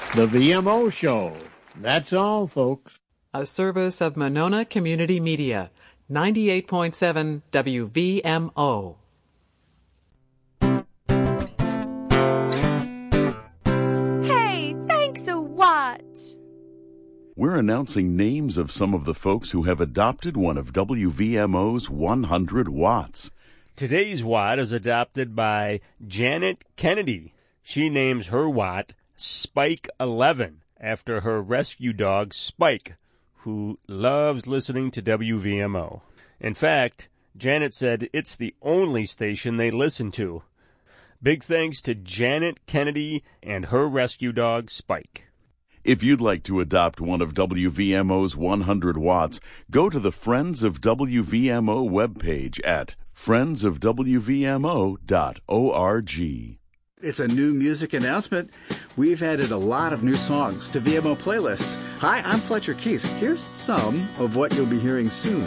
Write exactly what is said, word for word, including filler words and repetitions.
The V M O Show. That's all, folks. A service of Monona Community Media, ninety-eight point seven W V M O. Hey, thanks a what? We're announcing names of some of the folks who have adopted one of W V M O's one hundred watts. Today's watt is adopted by Janet Kennedy. She names her watt Spike eleven after her rescue dog Spike, who loves listening to W V M O. In fact, Janet said it's the only station they listen to. Big thanks to Janet Kennedy and her rescue dog Spike. If you'd like to adopt one of W V M O's one hundred watts, go to the Friends of W V M O webpage at friends of w v m o dot org. It's a new music announcement. We've added a lot of new songs to V M O playlists. Hi, I'm Fletcher Keys. Here's some of what you'll be hearing soon.